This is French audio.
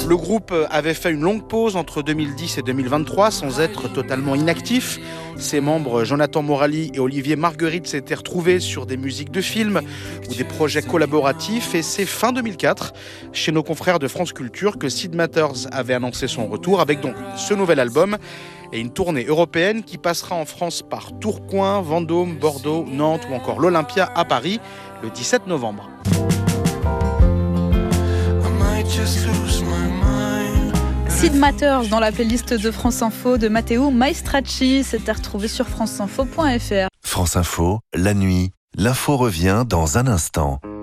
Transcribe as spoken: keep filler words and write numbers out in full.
Le groupe avait fait une longue pause entre deux mille dix et deux mille vingt-trois sans être totalement inactif. Ses membres Jonathan Morali et Olivier Marguerite s'étaient retrouvés sur des musiques de films ou des projets collaboratifs et c'est fin deux mille quatre, chez nos confrères de France Culture, que Sid Matters avait annoncé son retour avec donc ce nouvel album et une tournée européenne qui passera en France par Tourcoing, Vendôme, Bordeaux, Nantes ou encore l'Olympia à Paris le dix-sept novembre. Sid Matters dans la playlist de France Info de Matteo Maestracci. C'est à retrouver sur franceinfo point f r. France Info, la nuit, l'info revient dans un instant.